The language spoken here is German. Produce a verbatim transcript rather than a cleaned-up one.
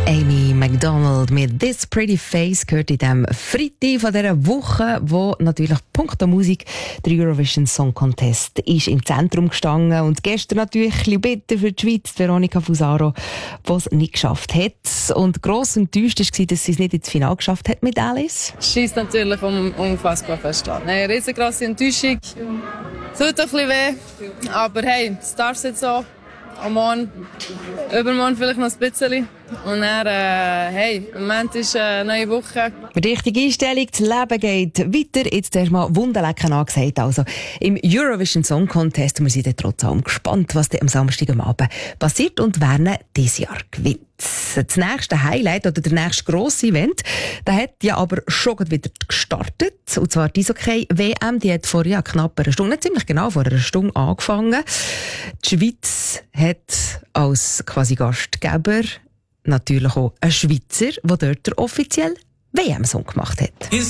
Amy Macdonald mit «This Pretty Face» gehört in diesem Freitag von dieser Woche, wo natürlich punkto Musik der Eurovision Song Contest ist im Zentrum gestanden. Und gestern natürlich ein bisschen bitter für die Schweiz, Veronika Fusaro, die es nicht geschafft hat. Und gross enttäuscht war, dass sie es nicht ins Finale geschafft hat mit Alice. Schießt natürlich um, unfassbar fest an. Eine riesengroße Enttäuschung. Tut ein bisschen weh, aber hey, es darf jetzt so. Am Morgen, übermorgen vielleicht noch ein bisschen. Und dann, äh, hey, im Moment ist eine neue Woche. Richtige Einstellung, das Leben geht weiter. Jetzt erstmal Wunderlecken angesagt. Also im Eurovision Song Contest. Wir sind trotz allem gespannt, was am Samstag am Abend passiert und wer dieses Jahr gewinnt. Das nächste Highlight oder der nächste grosse Event, der hat ja aber schon wieder gestartet. Und zwar die Eishockey-W M, die hat vor ja, knapp einer Stunde, ziemlich genau vor einer Stunde angefangen. Die Schweiz hat als quasi Gastgeber natürlich auch einen Schweizer, der dort der offiziell W M-Song gemacht hat.